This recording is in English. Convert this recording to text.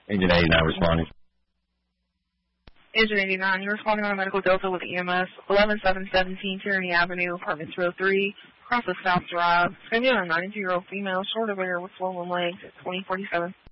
Agent 89 responding. Agent 89, you're responding on a medical Delta with EMS, 11717 Tyranny Avenue, Apartments Row 3, across the South Drive. It's going to be on a 92-year-old female, short of air with swollen legs at 2047.